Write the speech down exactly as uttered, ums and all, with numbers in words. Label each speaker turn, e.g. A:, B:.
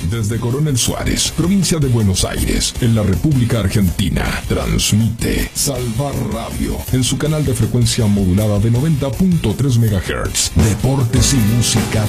A: Desde Coronel Suárez, provincia de Buenos Aires, en la República Argentina, transmite Salvar Radio en su canal de frecuencia modulada de noventa punto tres megahertz. Deportes y música